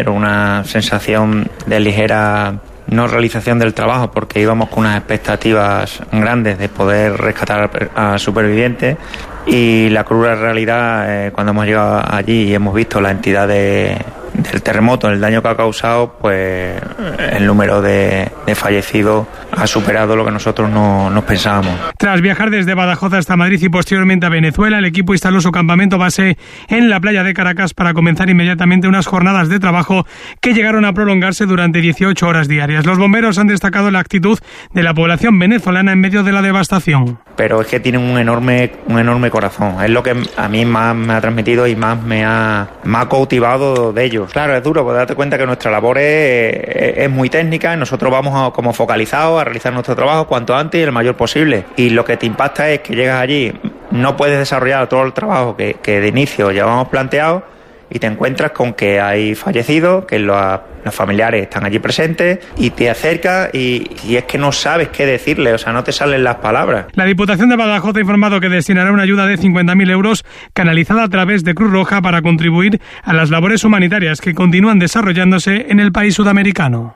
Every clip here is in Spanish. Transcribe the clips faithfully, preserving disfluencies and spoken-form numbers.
primero una sensación de ligera no realización del trabajo, porque íbamos con unas expectativas grandes de poder rescatar a supervivientes, y la cruda realidad, eh, cuando hemos llegado allí y hemos visto la entidad de, del terremoto, el daño que ha causado, pues el número de, de fallecidos ha superado lo que nosotros no, nos pensábamos. Tras viajar desde Badajoz hasta Madrid y posteriormente a Venezuela, el equipo instaló su campamento base en la playa de Caracas para comenzar inmediatamente unas jornadas de trabajo que llegaron a prolongarse durante dieciocho horas diarias. Los bomberos han destacado la actitud de la población venezolana en medio de la devastación. Pero es que tienen un enorme, un enorme corazón. Es lo que a mí más me ha transmitido y más me ha, me ha cautivado de ellos. Claro, es duro, porque date cuenta que nuestra labor es, es muy técnica. Nosotros vamos a, como focalizados a realizar nuestro trabajo cuanto antes y el mayor posible. Y lo que te impacta es que llegas allí, no puedes desarrollar todo el trabajo que, que de inicio llevamos planteado, y te encuentras con que hay fallecidos, que los, los familiares están allí presentes, y te acercas y, y es que no sabes qué decirle, o sea, no te salen las palabras. La Diputación de Badajoz ha informado que destinará una ayuda de cincuenta mil euros canalizada a través de Cruz Roja para contribuir a las labores humanitarias que continúan desarrollándose en el país sudamericano.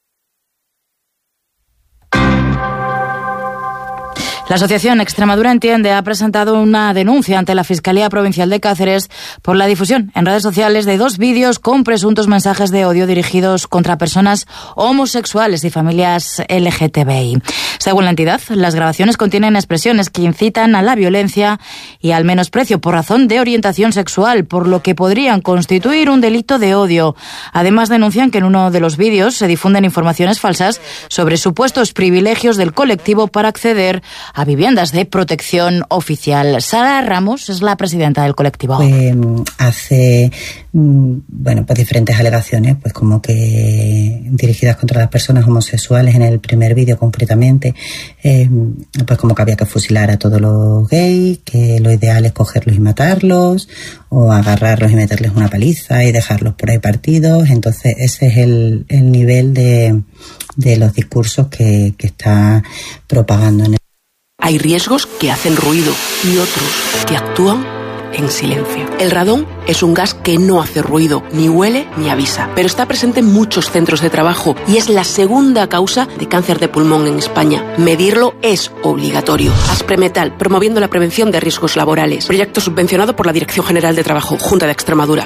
La Asociación Extremadura Entiende ha presentado una denuncia ante la Fiscalía Provincial de Cáceres por la difusión en redes sociales de dos vídeos con presuntos mensajes de odio dirigidos contra personas homosexuales y familias L G T B I. Según la entidad, las grabaciones contienen expresiones que incitan a la violencia y al menosprecio por razón de orientación sexual, por lo que podrían constituir un delito de odio. Además, denuncian que en uno de los vídeos se difunden informaciones falsas sobre supuestos privilegios del colectivo para acceder a viviendas de protección oficial. Sara Ramos es la presidenta del colectivo. Pues hace bueno, pues diferentes alegaciones, pues como que dirigidas contra las personas homosexuales. En el primer vídeo concretamente, eh, pues como que había que fusilar a todos los gays, que lo ideal es cogerlos y matarlos, o agarrarlos y meterles una paliza y dejarlos por ahí partidos. Entonces ese es el, el nivel de, de los discursos que, que está propagando en el... Hay riesgos que hacen ruido y otros que actúan en silencio. El radón es un gas que no hace ruido, ni huele ni avisa, pero está presente en muchos centros de trabajo y es la segunda causa de cáncer de pulmón en España. Medirlo es obligatorio. Aspremetal, promoviendo la prevención de riesgos laborales. Proyecto subvencionado por la Dirección General de Trabajo, Junta de Extremadura.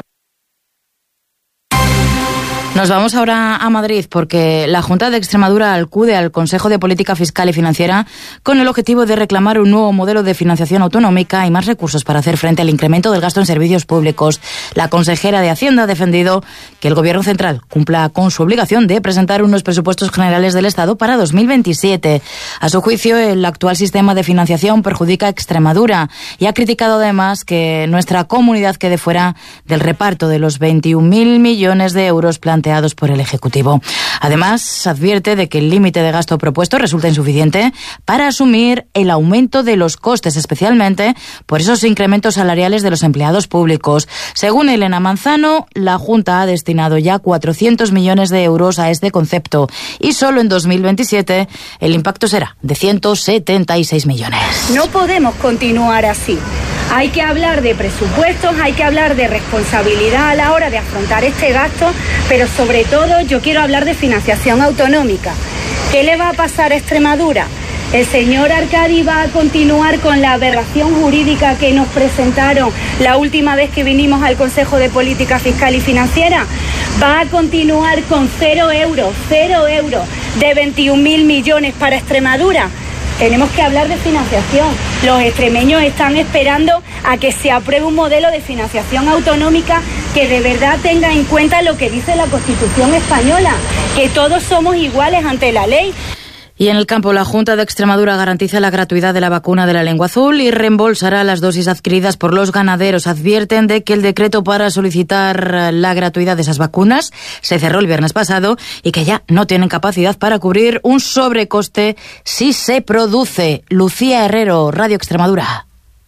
Nos vamos ahora a Madrid porque la Junta de Extremadura acude al Consejo de Política Fiscal y Financiera con el objetivo de reclamar un nuevo modelo de financiación autonómica y más recursos para hacer frente al incremento del gasto en servicios públicos. La consejera de Hacienda ha defendido que el Gobierno central cumpla con su obligación de presentar unos presupuestos generales del Estado para dos mil veintisiete. A su juicio, el actual sistema de financiación perjudica a Extremadura y ha criticado además que nuestra comunidad quede fuera del reparto de los veintiún mil millones de euros planteados por el Ejecutivo. Además, advierte de que el límite de gasto propuesto resulta insuficiente para asumir el aumento de los costes, especialmente por esos incrementos salariales de los empleados públicos. Según Elena Manzano, la Junta ha destinado ya cuatrocientos millones de euros a este concepto y solo en dos mil veintisiete el impacto será de ciento setenta y seis millones. No podemos continuar así. Hay que hablar de presupuestos, hay que hablar de responsabilidad a la hora de afrontar este gasto, pero sobre todo yo quiero hablar de financiación autonómica. ¿Qué le va a pasar a Extremadura? ¿El señor Arcadi va a continuar con la aberración jurídica que nos presentaron la última vez que vinimos al Consejo de Política Fiscal y Financiera? ¿Va a continuar con cero euros, cero euros de veintiún mil millones para Extremadura? Tenemos que hablar de financiación. Los extremeños están esperando a que se apruebe un modelo de financiación autonómica que de verdad tenga en cuenta lo que dice la Constitución española, que todos somos iguales ante la ley. Y en el campo, la Junta de Extremadura garantiza la gratuidad de la vacuna de la lengua azul y reembolsará las dosis adquiridas por los ganaderos. Advierten de que el decreto para solicitar la gratuidad de esas vacunas se cerró el viernes pasado y que ya no tienen capacidad para cubrir un sobrecoste si se produce. Lucía Herrero, Radio Extremadura.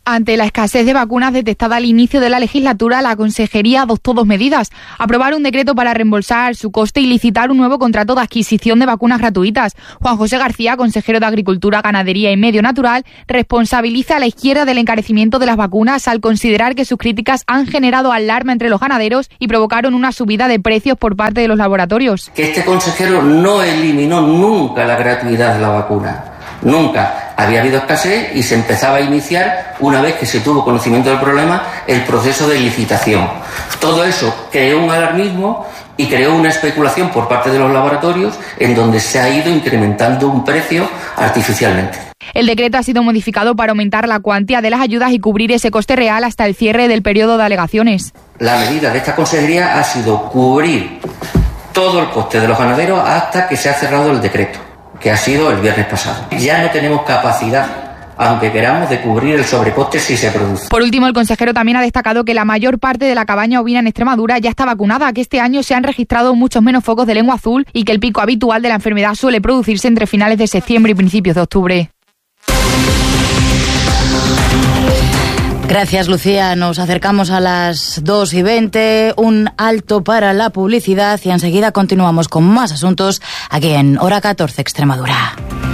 Ante la escasez de vacunas detectada al inicio de la legislatura, la Consejería adoptó dos medidas: aprobar un decreto para reembolsar su coste y licitar un nuevo contrato de adquisición de vacunas gratuitas. Juan José García, consejero de Agricultura, Ganadería y Medio Natural, responsabiliza a la izquierda del encarecimiento de las vacunas al considerar que sus críticas han generado alarma entre los ganaderos y provocaron una subida de precios por parte de los laboratorios. Que este consejero no eliminó nunca la gratuidad de la vacuna. Nunca. Había habido escasez y se empezaba a iniciar, una vez que se tuvo conocimiento del problema, el proceso de licitación. Todo eso creó un alarmismo y creó una especulación por parte de los laboratorios en donde se ha ido incrementando un precio artificialmente. El decreto ha sido modificado para aumentar la cuantía de las ayudas y cubrir ese coste real hasta el cierre del periodo de alegaciones. La medida de esta consejería ha sido cubrir todo el coste de los ganaderos hasta que se ha cerrado el decreto, que ha sido el viernes pasado. Ya no tenemos capacidad, aunque queramos, de cubrir el sobrecoste si se produce. Por último, el consejero también ha destacado que la mayor parte de la cabaña ovina en Extremadura ya está vacunada, que este año se han registrado muchos menos focos de lengua azul y que el pico habitual de la enfermedad suele producirse entre finales de septiembre y principios de octubre. Gracias, Lucía. Nos acercamos a las dos y veinte. Un alto para la publicidad y enseguida continuamos con más asuntos aquí en Hora catorce Extremadura.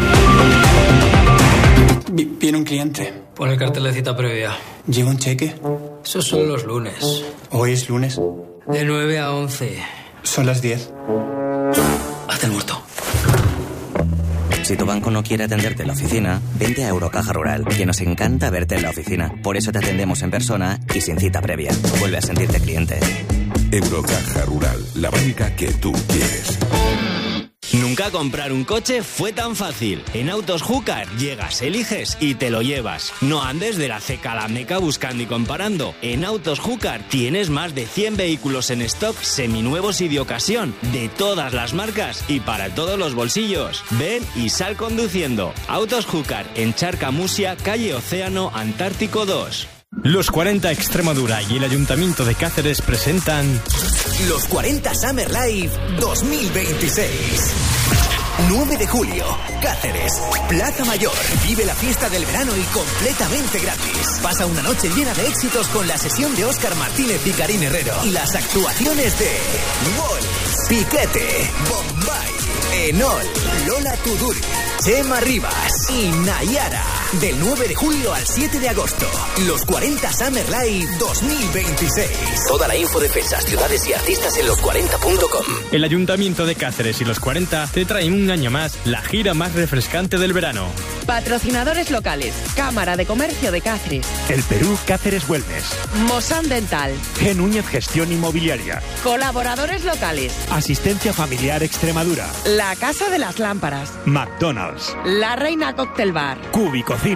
Viene un cliente. Pon el cartel de cita previa. ¿Lleva un cheque? Esos son los lunes. ¿Hoy es lunes? De nueve a once. Son las diez. Hazte el muerto. Si tu banco no quiere atenderte en la oficina, vente a Eurocaja Rural, que nos encanta verte en la oficina. Por eso te atendemos en persona y sin cita previa. Vuelve a sentirte cliente. Eurocaja Rural, la banca que tú quieres. Nunca comprar un coche fue tan fácil. En Autos Júcar llegas, eliges y te lo llevas. No andes de la ceca a la meca buscando y comparando. En Autos Júcar tienes más de cien vehículos en stock, seminuevos y de ocasión, de todas las marcas y para todos los bolsillos. Ven y sal conduciendo. Autos Júcar en Charcamusia, calle Océano, Antártico dos. Los cuarenta Extremadura y el Ayuntamiento de Cáceres presentan Los cuarenta Summer Live dos mil veintiséis. nueve de julio, Cáceres, Plaza Mayor. Vive la fiesta del verano y completamente gratis. Pasa una noche llena de éxitos con la sesión de Óscar Martínez y Karim Herrero. Y las actuaciones de Wall, Piquete, Bombay, Enol, Lola Tuduri, Chema Rivas y Nayara. Del nueve de julio al siete de agosto. Los cuarenta Summer Live dos mil veintiséis. Toda la info de fechas, ciudades y artistas en los cuarenta punto com. El Ayuntamiento de Cáceres y los cuarenta te traen un año más la gira más refrescante del verano. Patrocinadores locales: Cámara de Comercio de Cáceres, El Perú Cáceres Wellness, Mosan Dental, G. Núñez Gestión Inmobiliaria, colaboradores locales: Asistencia Familiar Extremadura, La Casa de las Lámparas, McDonald's, La Reina Cocktail Bar, Cubi Cocinas.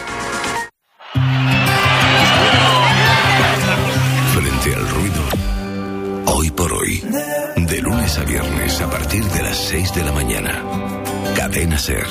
Frente al ruido, hoy por hoy, de lunes a viernes a partir de las seis de la mañana. Cadena Ser.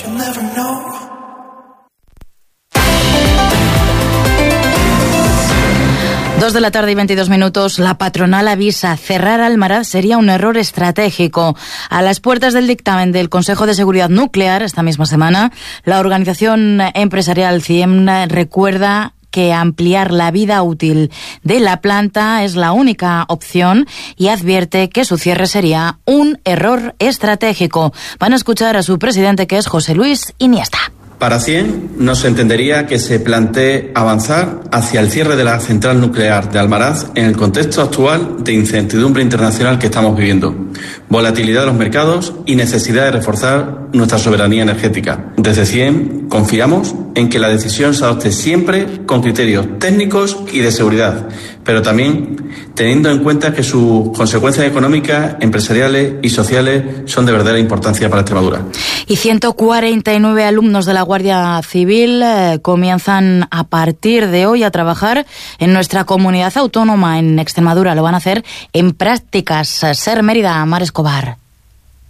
Dos de la tarde y veintidós minutos. La patronal avisa: cerrar Almaraz sería un error estratégico. A las puertas del dictamen del Consejo de Seguridad Nuclear esta misma semana, la organización empresarial C I E M recuerda que ampliar la vida útil de la planta es la única opción y advierte que su cierre sería un error estratégico. Van a escuchar a su presidente, que es José Luis Iniesta. Para C I E M no se entendería que se plantee avanzar hacia el cierre de la central nuclear de Almaraz en el contexto actual de incertidumbre internacional que estamos viviendo, volatilidad de los mercados y necesidad de reforzar nuestra soberanía energética. Desde C I E M confiamos en que la decisión se adopte siempre con criterios técnicos y de seguridad, pero también teniendo en cuenta que sus consecuencias económicas, empresariales y sociales son de verdadera importancia para Extremadura. Y ciento cuarenta y nueve alumnos de la Guardia Civil eh, comienzan a partir de hoy a trabajar en nuestra comunidad autónoma en Extremadura. Lo van a hacer en prácticas. Ser Mérida, Mar Escobar.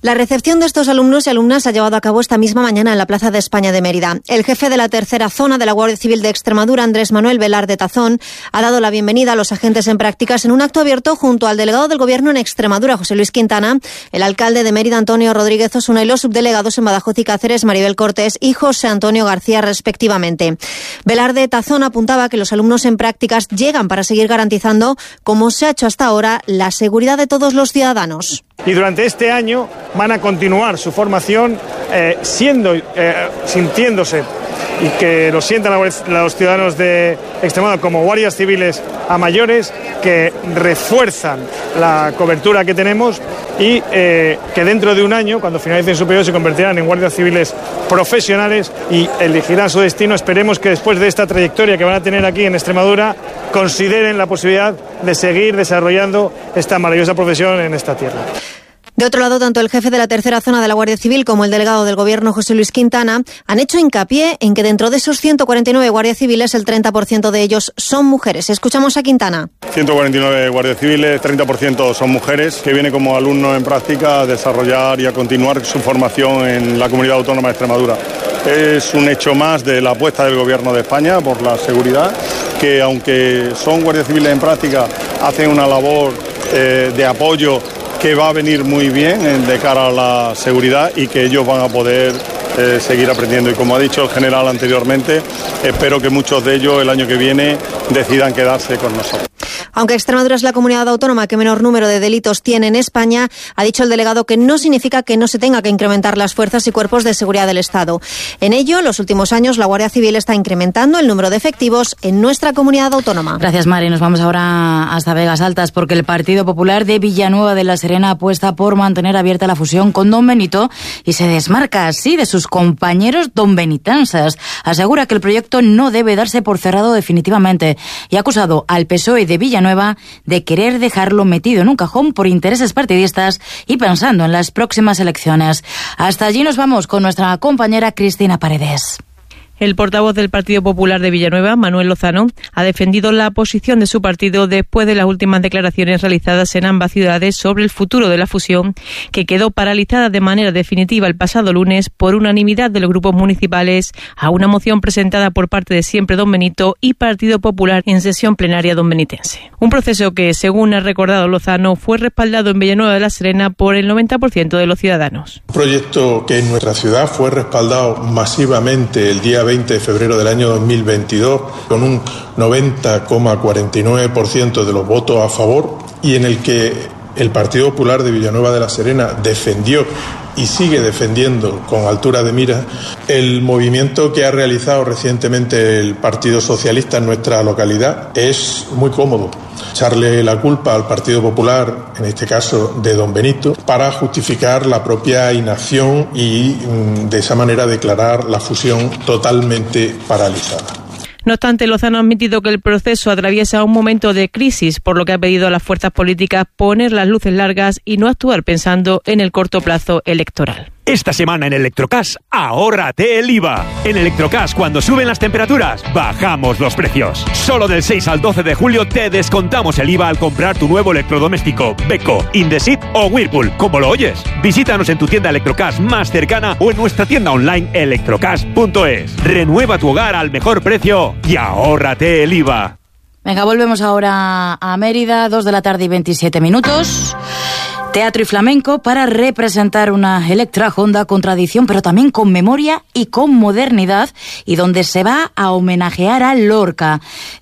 La recepción de estos alumnos y alumnas se ha llevado a cabo esta misma mañana en la Plaza de España de Mérida. El jefe de la tercera zona de la Guardia Civil de Extremadura, Andrés Manuel Velarde Tazón, ha dado la bienvenida a los agentes en prácticas en un acto abierto junto al delegado del Gobierno en Extremadura, José Luis Quintana, el alcalde de Mérida, Antonio Rodríguez Osuna, y los subdelegados en Badajoz y Cáceres, Maribel Cortés y José Antonio García, respectivamente. Velarde Tazón apuntaba que los alumnos en prácticas llegan para seguir garantizando, como se ha hecho hasta ahora, la seguridad de todos los ciudadanos. Y durante este año van a continuar su formación eh, siendo, eh, sintiéndose, y que lo sientan los ciudadanos de Extremadura como guardias civiles a mayores, que refuerzan la cobertura que tenemos y eh, que dentro de un año, cuando finalicen su periodo, se convertirán en guardias civiles profesionales y elegirán su destino. Esperemos que después de esta trayectoria que van a tener aquí en Extremadura, consideren la posibilidad de seguir desarrollando esta maravillosa profesión en esta tierra. De otro lado, tanto el jefe de la tercera zona de la Guardia Civil como el delegado del Gobierno, José Luis Quintana, han hecho hincapié en que dentro de esos ciento cuarenta y nueve guardias civiles, el treinta por ciento de ellos son mujeres. Escuchamos a Quintana. ciento cuarenta y nueve guardias civiles, treinta por ciento son mujeres, que vienen como alumnos en práctica a desarrollar y a continuar su formación en la Comunidad Autónoma de Extremadura. Es un hecho más de la apuesta del Gobierno de España por la seguridad, que aunque son guardias civiles en práctica, hacen una labor eh, de apoyo que va a venir muy bien de cara a la seguridad y que ellos van a poder eh, seguir aprendiendo. Y como ha dicho el general anteriormente, espero que muchos de ellos el año que viene decidan quedarse con nosotros. Aunque Extremadura es la comunidad autónoma que menor número de delitos tiene en España, ha dicho el delegado que no significa que no se tenga que incrementar las fuerzas y cuerpos de seguridad del Estado. En ello, en los últimos años, la Guardia Civil está incrementando el número de efectivos en nuestra comunidad autónoma. Gracias, Mari. Nos vamos ahora hasta Vegas Altas, porque el Partido Popular de Villanueva de la Serena apuesta por mantener abierta la fusión con Don Benito y se desmarca así de sus compañeros donbenitenses. Asegura que el proyecto no debe darse por cerrado definitivamente y ha acusado al P S O E de Villanueva de querer dejarlo metido en un cajón por intereses partidistas y pensando en las próximas elecciones. Hasta allí nos vamos con nuestra compañera Cristina Paredes. El portavoz del Partido Popular de Villanueva, Manuel Lozano, ha defendido la posición de su partido después de las últimas declaraciones realizadas en ambas ciudades sobre el futuro de la fusión, que quedó paralizada de manera definitiva el pasado lunes por unanimidad de los grupos municipales a una moción presentada por parte de Siempre Don Benito y Partido Popular en sesión plenaria donbenitense. Un proceso que, según ha recordado Lozano, fue respaldado en Villanueva de la Serena por el noventa por ciento de los ciudadanos. Un proyecto que en nuestra ciudad fue respaldado masivamente el día veinte de febrero del año dos mil veintidós con un noventa coma cuarenta y nueve por ciento de los votos a favor y en el que el Partido Popular de Villanueva de la Serena defendió y sigue defendiendo con altura de mira el movimiento que ha realizado recientemente el Partido Socialista en nuestra localidad. Es muy cómodo echarle la culpa al Partido Popular, en este caso de Don Benito, para justificar la propia inacción y de esa manera declarar la fusión totalmente paralizada. No obstante, Lozano ha admitido que el proceso atraviesa un momento de crisis, por lo que ha pedido a las fuerzas políticas poner las luces largas y no actuar pensando en el corto plazo electoral. Esta semana en Electrocas, ahórrate el I V A. En Electrocas, cuando suben las temperaturas, bajamos los precios. Solo del seis al doce de julio te descontamos el I V A al comprar tu nuevo electrodoméstico, Beko, Indesit o Whirlpool, como lo oyes. Visítanos en tu tienda Electrocas más cercana o en nuestra tienda online electrocas punto es. Renueva tu hogar al mejor precio y ahórrate el I V A. Venga, volvemos ahora a Mérida, dos de la tarde y veintisiete minutos. Teatro y flamenco para representar una Electra Honda con tradición, pero también con memoria y con modernidad, y donde se va a homenajear a Lorca.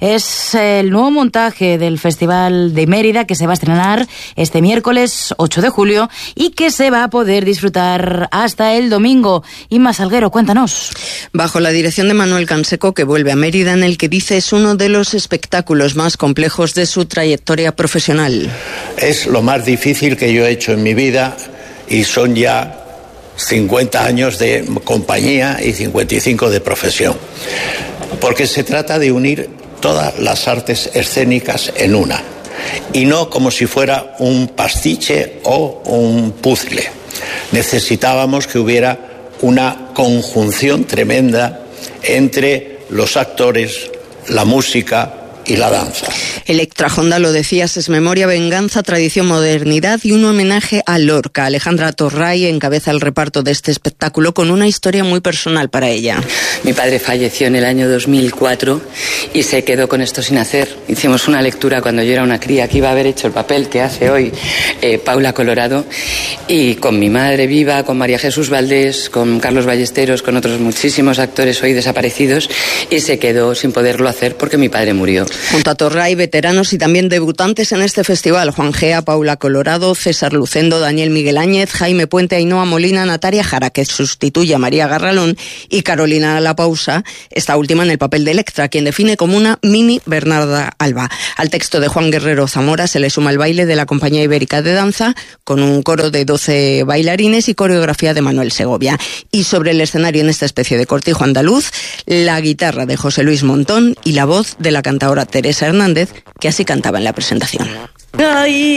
Es el nuevo montaje del Festival de Mérida que se va a estrenar este miércoles ocho de julio y que se va a poder disfrutar hasta el domingo. Inma Salguero, cuéntanos. Bajo la dirección de Manuel Canseco, que vuelve a Mérida, en el que dice es uno de los espectáculos más complejos de su trayectoria profesional. Es lo más difícil que yo he hecho en mi vida y son ya cincuenta años de compañía y cincuenta y cinco de profesión, porque se trata de unir todas las artes escénicas en una y no como si fuera un pastiche o un puzzle. Necesitábamos que hubiera una conjunción tremenda entre los actores, la música, y la danza. Electra Honda, lo decías, es memoria, venganza, tradición, modernidad y un homenaje a Lorca. Alejandra Torray encabeza el reparto de este espectáculo con una historia muy personal para ella. Mi padre falleció en el año dos mil cuatro y se quedó con esto sin hacer. Hicimos una lectura cuando yo era una cría que iba a haber hecho el papel que hace hoy eh, Paula Colorado, y con mi madre viva, con María Jesús Valdés, con Carlos Ballesteros, con otros muchísimos actores hoy desaparecidos, y se quedó sin poderlo hacer porque mi padre murió. Junto a Torray, veteranos y también debutantes en este festival: Juan Gea, Paula Colorado, César Lucendo, Daniel Miguel Áñez, Jaime Puente, Ainhoa Molina, Natalia Jara, que sustituye a María Garralón, y Carolina La Pausa, esta última en el papel de Electra, quien define como una mini Bernarda Alba. Al texto de Juan Guerrero Zamora se le suma el baile de la Compañía Ibérica de Danza, con un coro de doce bailarines y coreografía de Manuel Segovia. Y sobre el escenario, en esta especie de cortijo andaluz, la guitarra de José Luis Montón y la voz de la cantadora Teresa Hernández, que así cantaba en la presentación. Ay.